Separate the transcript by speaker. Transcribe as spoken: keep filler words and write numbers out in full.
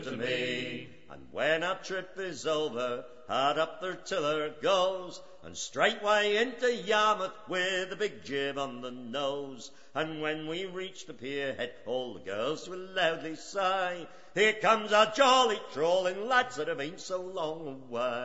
Speaker 1: to me. And when our trip is over, hard up their tiller goes, and straightway into Yarmouth with a big jib on the nose. And when we reach the pier head, all the girls will loudly sigh, here comes our jolly trawling lads that have been so long away.